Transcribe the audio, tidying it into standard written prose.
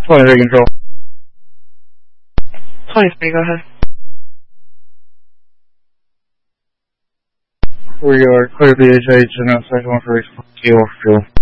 23 control. 23, go ahead. We are clear BHH and outside 1 for fuel.